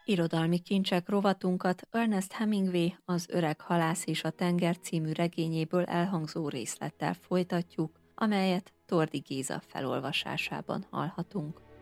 Irodalmi kincsek rovatunkat Ernest Hemingway Az öreg halász és a tenger című regényéből elhangzó részlettel folytatjuk, amelyet Tordi Géza felolvasásában hallhatunk.